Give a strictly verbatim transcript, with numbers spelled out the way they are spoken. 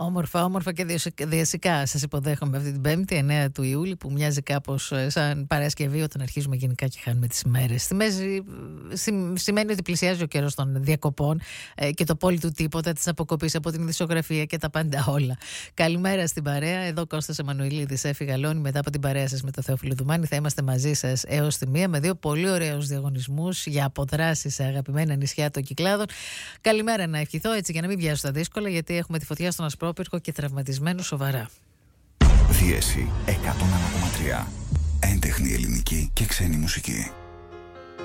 Όμορφα, όμορφα και διασικά σας υποδέχομαι αυτή την Πέμπτη, εννέα του Ιούλη, που μοιάζει κάπως σαν Παρασκευή όταν αρχίζουμε γενικά και χάνουμε τις ημέρες. Στη μέση σημαίνει ότι πλησιάζει ο καιρός των διακοπών ε, και το πόλι του τίποτα, της αποκοπής από την ειδησιογραφία και τα πάντα όλα. Καλημέρα στην παρέα. Εδώ Κώστας Εμμανουηλίδης, Έφη Γαλώνη. Μετά από την παρέα σας με το Θεόφιλο Δουμάνη, θα είμαστε μαζί σας έως τη μία με δύο πολύ ωραίους διαγωνισμούς για αποδράσεις σε αγαπημένα νησιά των Κυκλάδων. Καλημέρα να ευχηθώ, έτσι για να μην βιάζω στα δύσκολα, γιατί έχουμε τη φωτιά στον Ασπρόπυργο και τραυματισμένο σοβαρά. Δίεση εκατόν ένα κόμμα τρία. Έντεχνη ελληνική και ξένη μουσική.